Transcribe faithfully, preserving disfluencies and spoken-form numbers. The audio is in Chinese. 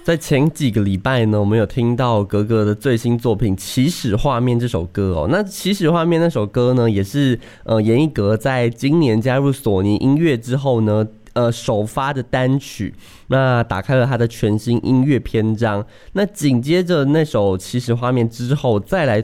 在前几个礼拜呢，我们有听到格格的最新作品《起始画面》这首歌哦。那《起始画面》那首歌呢，也是呃严艺格在今年加入索尼音乐之后呢，呃首发的单曲，那打开了他的全新音乐篇章。那紧接着那首《起始画面》之后，再来